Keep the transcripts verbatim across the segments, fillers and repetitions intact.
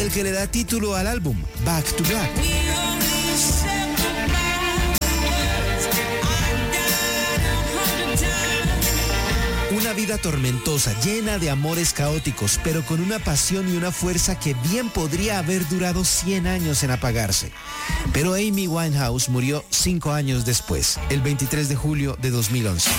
el que le da título al álbum, Back to Black. Una vida tormentosa, llena de amores caóticos, pero con una pasión y una fuerza que bien podría haber durado cien años en apagarse. Pero Amy Winehouse murió cinco años después, el veintitrés de julio de dos mil once.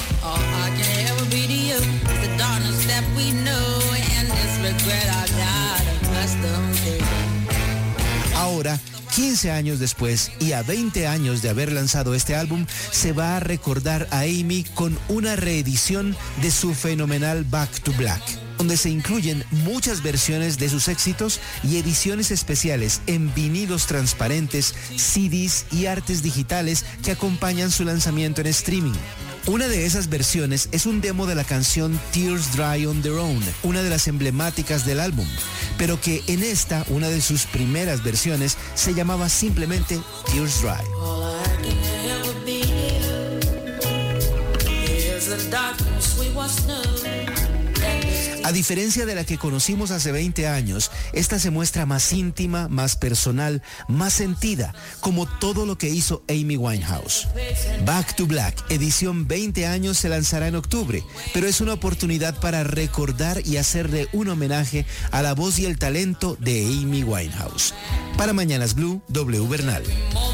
Ahora, quince años después y a veinte años de haber lanzado este álbum, se va a recordar a Amy con una reedición de su fenomenal Back to Black, donde se incluyen muchas versiones de sus éxitos y ediciones especiales en vinilos transparentes, C Ds y artes digitales que acompañan su lanzamiento en streaming. Una de esas versiones es un demo de la canción Tears Dry on Their Own, una de las emblemáticas del álbum, pero que en esta, una de sus primeras versiones, se llamaba simplemente Tears Dry. A diferencia de la que conocimos hace veinte años, esta se muestra más íntima, más personal, más sentida, como todo lo que hizo Amy Winehouse. Back to Black, edición veinte años, se lanzará en octubre, pero es una oportunidad para recordar y hacerle un homenaje a la voz y el talento de Amy Winehouse. Para Mañanas Blue, W. Bernal.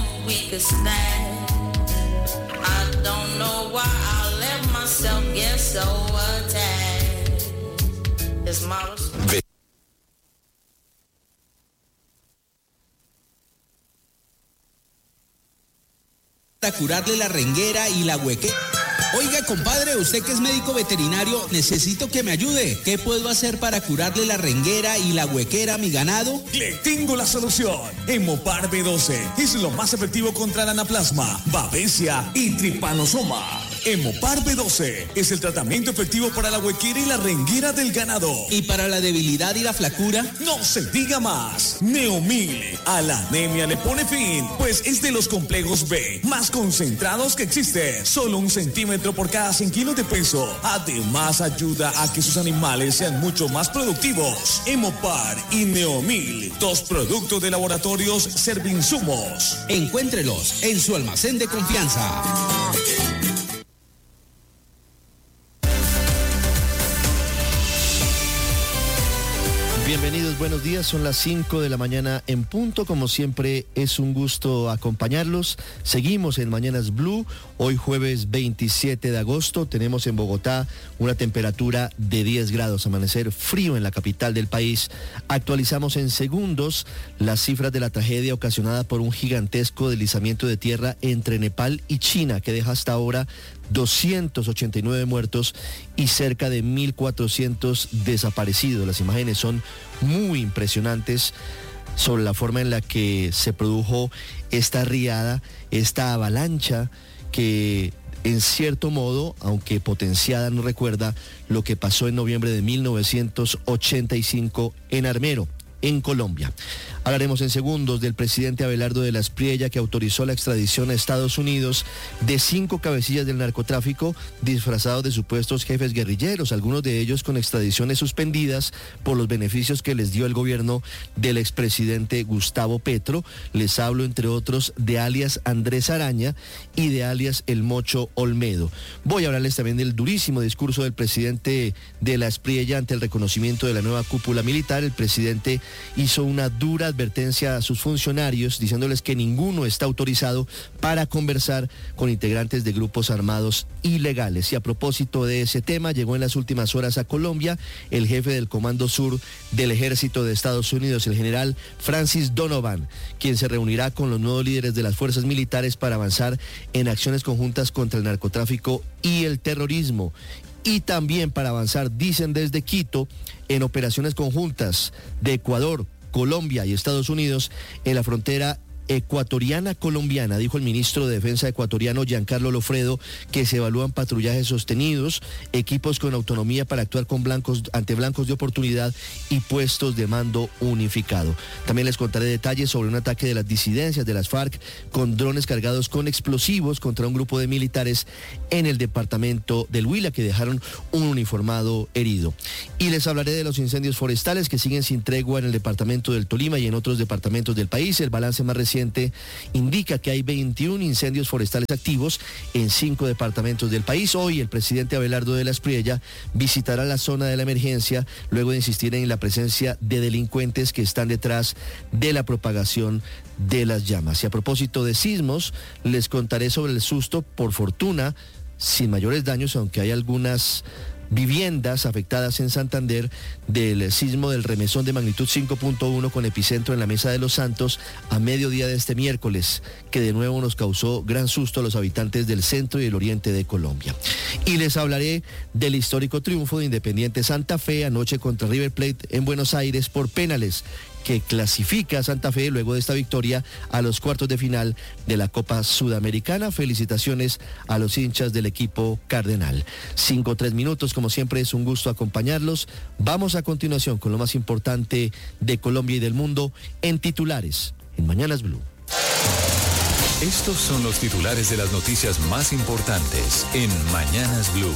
Para curarle la renguera y la hueque. Oiga, compadre, usted que es médico veterinario, necesito que me ayude. ¿Qué puedo hacer para curarle la renguera y la huequera a mi ganado? Le tengo la solución. Hemopar B doce es lo más efectivo contra el anaplasma, babesia y tripanosoma. Hemopar B doce es el tratamiento efectivo para la huequera y la renguera del ganado. ¿Y para la debilidad y la flacura? No se diga más. Neomil a la anemia le pone fin, pues es de los complejos B más concentrados que existe. Solo un centímetro por cada cien kilos de peso. Además, ayuda a que sus animales sean mucho más productivos. Hemopar y Neomil, dos productos de laboratorios Servinsumos. Encuéntrelos en su almacén de confianza. Bienvenidos, buenos días, son las cinco de la mañana en punto, como siempre es un gusto acompañarlos. Seguimos en Mañanas Blue, hoy jueves veintisiete de agosto, tenemos en Bogotá una temperatura de diez grados, amanecer frío en la capital del país. Actualizamos en segundos las cifras de la tragedia ocasionada por un gigantesco deslizamiento de tierra entre Nepal y China, que deja hasta ahora doscientos ochenta y nueve muertos y cerca de mil cuatrocientos desaparecidos. Las imágenes son muy impresionantes sobre la forma en la que se produjo esta riada, esta avalancha que en cierto modo, aunque potenciada, nos recuerda lo que pasó en noviembre de mil novecientos ochenta y cinco en Armero, en Colombia. Hablaremos en segundos del presidente Abelardo de la Espriella, que autorizó la extradición a Estados Unidos de cinco cabecillas del narcotráfico disfrazados de supuestos jefes guerrilleros, algunos de ellos con extradiciones suspendidas por los beneficios que les dio el gobierno del expresidente Gustavo Petro. Les hablo, entre otros, de alias Andrés Araña y de alias El Mocho Olmedo. Voy a hablarles también del durísimo discurso del presidente de la Espriella ante el reconocimiento de la nueva cúpula militar. El presidente hizo una dura advertencia a sus funcionarios, diciéndoles que ninguno está autorizado para conversar con integrantes de grupos armados ilegales. Y a propósito de ese tema, llegó en las últimas horas a Colombia el jefe del Comando Sur del Ejército de Estados Unidos, el general Francis Donovan, quien se reunirá con los nuevos líderes de las fuerzas militares para avanzar en acciones conjuntas contra el narcotráfico y el terrorismo. Y también para avanzar, dicen desde Quito, en operaciones conjuntas de Ecuador, Colombia y Estados Unidos en la frontera ecuatoriana colombiana, dijo el ministro de Defensa ecuatoriano Giancarlo Lofredo, que se evalúan patrullajes sostenidos, equipos con autonomía para actuar con blancos ante blancos de oportunidad y puestos de mando unificado. También les contaré detalles sobre un ataque de las disidencias de las FARC con drones cargados con explosivos contra un grupo de militares en el departamento del Huila, que dejaron un uniformado herido. Y les hablaré de los incendios forestales que siguen sin tregua en el departamento del Tolima y en otros departamentos del país. El balance más reciente indica que hay veintiún incendios forestales activos en cinco departamentos del país. Hoy el presidente Abelardo de la Espriella visitará la zona de la emergencia luego de insistir en la presencia de delincuentes que están detrás de la propagación de las llamas. Y a propósito de sismos, les contaré sobre el susto, por fortuna, sin mayores daños, aunque hay algunas viviendas afectadas en Santander del sismo del remesón de magnitud cinco punto uno con epicentro en la Mesa de los Santos a mediodía de este miércoles, que de nuevo nos causó gran susto a los habitantes del centro y el oriente de Colombia. Y les hablaré del histórico triunfo de Independiente Santa Fe anoche contra River Plate en Buenos Aires por penales, que clasifica a Santa Fe luego de esta victoria a los cuartos de final de la Copa Sudamericana. Felicitaciones a los hinchas del equipo cardenal. Cinco, tres minutos, como siempre es un gusto acompañarlos. Vamos a continuación con lo más importante de Colombia y del mundo en titulares, en Mañanas Blue. Estos son los titulares de las noticias más importantes en Mañanas Blue.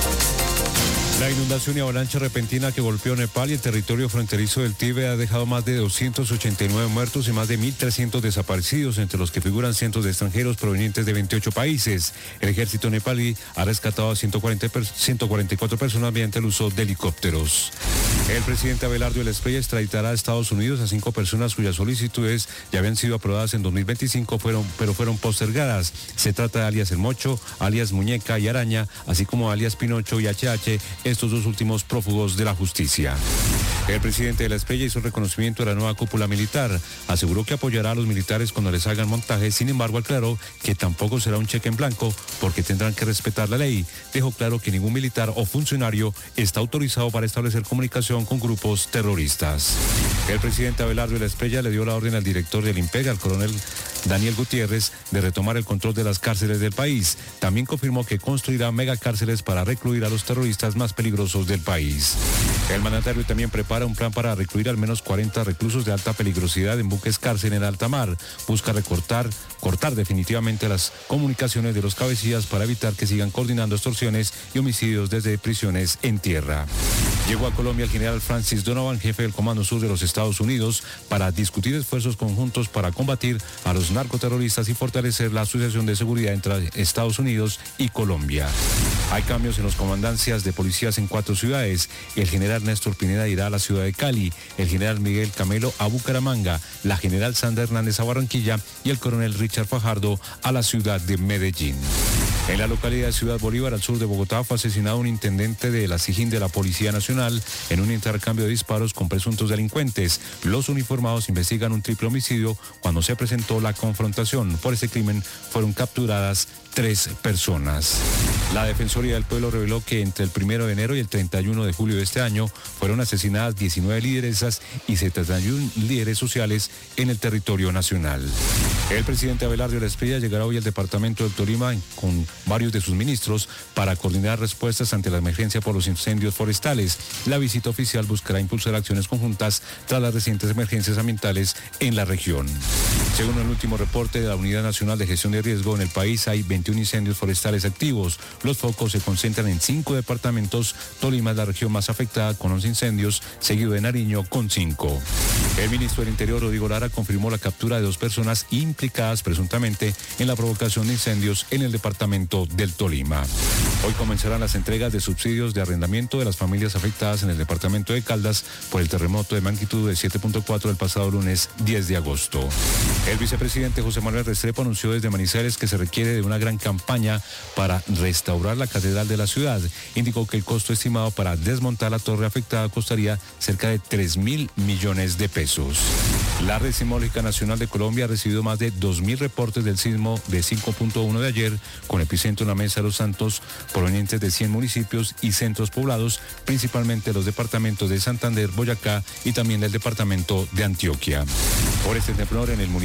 La inundación y avalancha repentina que golpeó Nepal y el territorio fronterizo del Tíbet ha dejado más de doscientos ochenta y nueve muertos y más de mil trescientos desaparecidos, entre los que figuran cientos de extranjeros provenientes de veintiocho países. El ejército nepalí ha rescatado a ciento cuarenta, ciento cuarenta y cuatro personas mediante el uso de helicópteros. El presidente Abelardo de la Espriella extraditará a Estados Unidos a cinco personas cuyas solicitudes ya habían sido aprobadas en dos mil veinticinco, fueron, pero fueron postergadas. Se trata de alias El Mocho, alias Muñeca y Araña, así como alias Pinocho y H H, estos dos últimos prófugos de la justicia. El presidente de la Espriella hizo el reconocimiento de la nueva cúpula militar. Aseguró que apoyará a los militares cuando les hagan montajes, sin embargo aclaró que tampoco será un cheque en blanco porque tendrán que respetar la ley. Dejó claro que ningún militar o funcionario está autorizado para establecer comunicación con grupos terroristas. El presidente Abelardo de la Espriella le dio la orden al director del IMPEG, al coronel Daniel Gutiérrez, de retomar el control de las cárceles del país. También confirmó que construirá megacárceles para recluir a los terroristas más peligrosos del país. El mandatario también prepara un plan para recluir al menos cuarenta reclusos de alta peligrosidad en buques cárcel en alta mar. Busca recortar, cortar definitivamente las comunicaciones de los cabecillas para evitar que sigan coordinando extorsiones y homicidios desde prisiones en tierra. Llegó a Colombia el general Francis Donovan, jefe del Comando Sur de los Estados Unidos, para discutir esfuerzos conjuntos para combatir a los narcoterroristas y fortalecer la asociación de seguridad entre Estados Unidos y Colombia. Hay cambios en las comandancias de policías en cuatro ciudades. El general Néstor Pineda irá a la ciudad de Cali, el general Miguel Camelo a Bucaramanga, la general Sandra Hernández a Barranquilla y el coronel Richard Fajardo a la ciudad de Medellín. En la localidad de Ciudad Bolívar, al sur de Bogotá, fue asesinado un intendente de la SIJIN de la Policía Nacional en un intercambio de disparos con presuntos delincuentes. Los uniformados investigan un triple homicidio cuando se presentó la confrontación. Por este crimen fueron capturadas tres personas. La Defensoría del Pueblo reveló que entre el primero de enero y el treinta y uno de julio de este año fueron asesinadas diecinueve lideresas y setenta y uno líderes sociales en el territorio nacional. El presidente Abelardo de la Espriella llegará hoy al departamento del Tolima con varios de sus ministros para coordinar respuestas ante la emergencia por los incendios forestales. La visita oficial buscará impulsar acciones conjuntas tras las recientes emergencias ambientales en la región. Según el último reporte de la Unidad Nacional de Gestión de Riesgo, en el país hay veintiún incendios forestales activos. Los focos se concentran en cinco departamentos. Tolima es la región más afectada con once incendios, seguido de Nariño con cinco. El ministro del Interior, Rodrigo Lara, confirmó la captura de dos personas implicadas presuntamente en la provocación de incendios en el departamento del Tolima. Hoy comenzarán las entregas de subsidios de arrendamiento de las familias afectadas en el departamento de Caldas por el terremoto de magnitud de siete punto cuatro del pasado lunes diez de agosto. El vicepresidente José Manuel Restrepo anunció desde Manizales que se requiere de una gran campaña para restaurar la catedral de la ciudad. Indicó que el costo estimado para desmontar la torre afectada costaría cerca de tres mil millones de pesos. La Red Sismológica Nacional de Colombia ha recibido más de dos mil reportes del sismo de cinco punto uno de ayer, con epicentro en la Mesa de los Santos, provenientes de cien municipios y centros poblados, principalmente los departamentos de Santander, Boyacá y también del departamento de Antioquia. Por este temblor en el municipio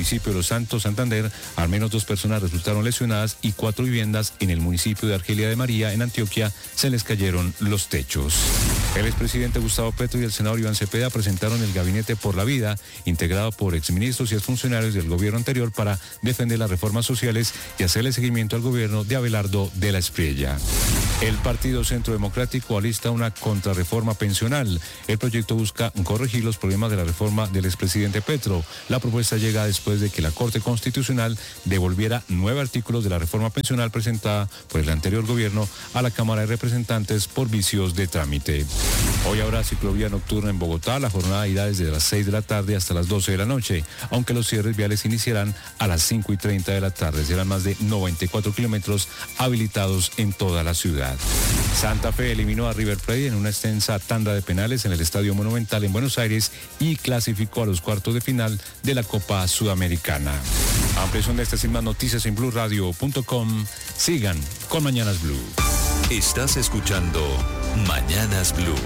municipio de Los Santos, Santander, al menos dos personas resultaron lesionadas y cuatro viviendas en el municipio de Argelia de María, en Antioquia, se les cayeron los techos. El expresidente Gustavo Petro y el senador Iván Cepeda presentaron el Gabinete por la Vida, integrado por exministros y exfuncionarios del gobierno anterior para defender las reformas sociales y hacerle seguimiento al gobierno de Abelardo de la Espriella. El Partido Centro Democrático alista una contrarreforma pensional. El proyecto busca corregir los problemas de la reforma del expresidente Petro. La propuesta llega después de que la Corte Constitucional devolviera nueve artículos de la reforma pensional presentada por el anterior gobierno a la Cámara de Representantes por vicios de trámite. Hoy habrá ciclovía nocturna en Bogotá. La jornada irá desde las seis de la tarde hasta las doce de la noche, aunque los cierres viales iniciarán a las cinco y treinta de la tarde. Serán más de noventa y cuatro kilómetros habilitados en toda la ciudad. Santa Fe eliminó a River Plate en una extensa tanda de penales en el Estadio Monumental en Buenos Aires y clasificó a los cuartos de final de la Copa Sudamericana. Ampliación de estas y más noticias en blue radio punto com. Sigan con Mañanas Blue. Estás escuchando Mañanas Blue.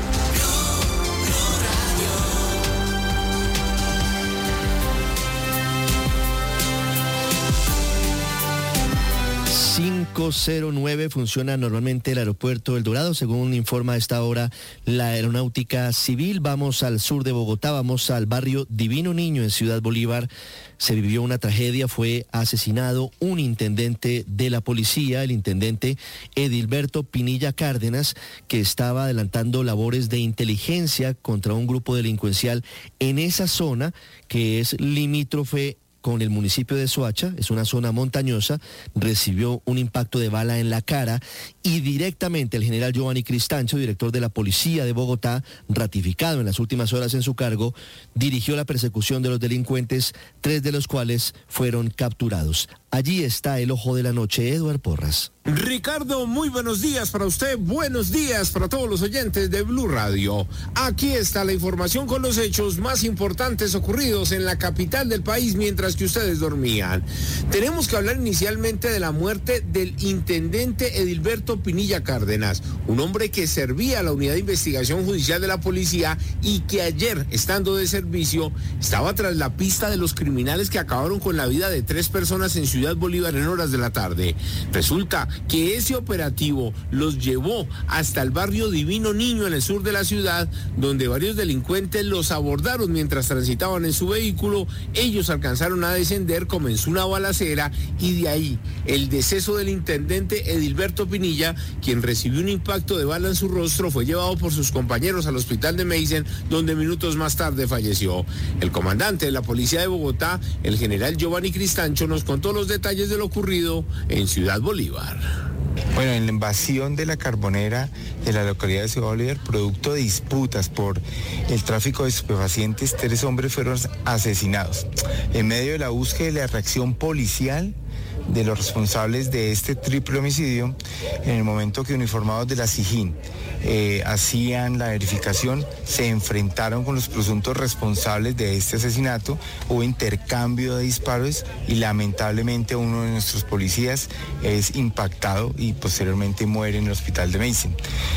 cinco cero nueve funciona normalmente el aeropuerto El Dorado, según informa a esta hora la Aeronáutica Civil. Vamos al sur de Bogotá, vamos al barrio Divino Niño en Ciudad Bolívar. Se vivió una tragedia, fue asesinado un intendente de la policía, el intendente Edilberto Pinilla Cárdenas, que estaba adelantando labores de inteligencia contra un grupo delincuencial en esa zona que es limítrofe con el municipio de Soacha, es una zona montañosa. Recibió un impacto de bala en la cara y directamente el general Giovanni Cristancho, director de la Policía de Bogotá, ratificado en las últimas horas en su cargo, dirigió la persecución de los delincuentes, tres de los cuales fueron capturados. Allí está el ojo de la noche, Eduard Porras. Ricardo, muy buenos días para usted, buenos días para todos los oyentes de Blue Radio. Aquí está la información con los hechos más importantes ocurridos en la capital del país mientras que ustedes dormían. Tenemos que hablar inicialmente de la muerte del intendente Edilberto Pinilla Cárdenas, un hombre que servía a la unidad de investigación judicial de la policía y que ayer, estando de servicio, estaba tras la pista de los criminales que acabaron con la vida de tres personas en Ciudad Bolívar en horas de la tarde. Resulta que ese operativo los llevó hasta el barrio Divino Niño en el sur de la ciudad, donde varios delincuentes los abordaron mientras transitaban en su vehículo. Ellos alcanzaron a descender, comenzó una balacera y de ahí el deceso del intendente Edilberto Pinilla, quien recibió un impacto de bala en su rostro, fue llevado por sus compañeros al hospital de Meisen, donde minutos más tarde falleció. El comandante de la policía de Bogotá, el general Giovanni Cristancho, nos contó los detalles de lo ocurrido en Ciudad Bolívar. Bueno, en la invasión de la carbonera de la localidad de Ciudad Bolívar, producto de disputas por el tráfico de estupefacientes, tres hombres fueron asesinados. En medio de la búsqueda y la reacción policial de los responsables de este triple homicidio, en el momento que uniformados de la SIJIN eh, hacían la verificación, se enfrentaron con los presuntos responsables de este asesinato, hubo intercambio de disparos y lamentablemente uno de nuestros policías es impactado y posteriormente muere en el hospital de Meisen.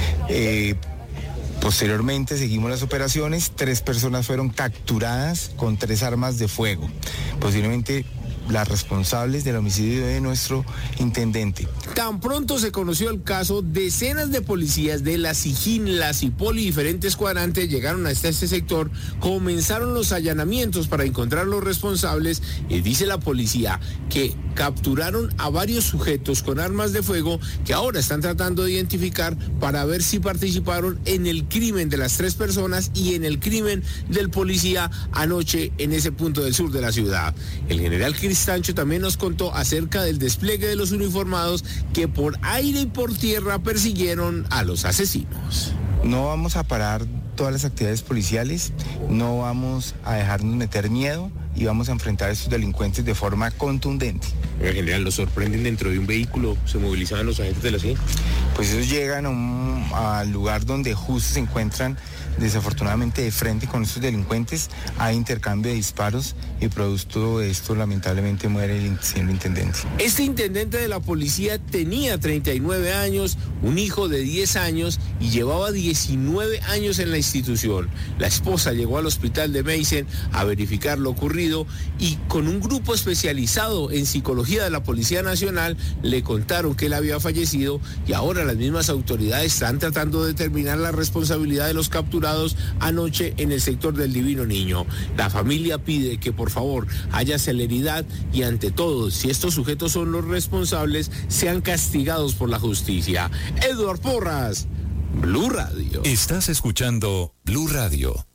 Eh, Posteriormente seguimos las operaciones, tres personas fueron capturadas con tres armas de fuego. Posiblemente las responsables del homicidio de nuestro intendente. Tan pronto se conoció el caso, decenas de policías de la SIJIN, la CIPOL y diferentes cuadrantes llegaron hasta este sector, comenzaron los allanamientos para encontrar los responsables y dice la policía que capturaron a varios sujetos con armas de fuego que ahora están tratando de identificar para ver si participaron en el crimen de las tres personas y en el crimen del policía anoche en ese punto del sur de la ciudad. El general Cristancho también nos contó acerca del despliegue de los uniformados que por aire y por tierra persiguieron a los asesinos. No vamos a parar todas las actividades policiales, no vamos a dejarnos meter miedo y vamos a enfrentar a estos delincuentes de forma contundente. En general, ¿los sorprenden dentro de un vehículo? ¿Se movilizaban los agentes de la C I? Pues ellos llegan a un, al lugar donde justo se encuentran desafortunadamente de frente con estos delincuentes, hay intercambio de disparos y producto de esto lamentablemente muere el señor intendente. Este intendente de la policía tenía treinta y nueve años, un hijo de diez años y llevaba diecinueve años en la institución. La esposa llegó al hospital de Meissen a verificar lo ocurrido y con un grupo especializado en psicología de la Policía Nacional le contaron que él había fallecido y ahora las mismas autoridades están tratando de determinar la responsabilidad de los capturados anoche en el sector del Divino Niño. La familia pide que por favor haya celeridad y ante todo, si estos sujetos son los responsables, sean castigados por la justicia. Edward Porras, Blue Radio. Estás escuchando Blue Radio.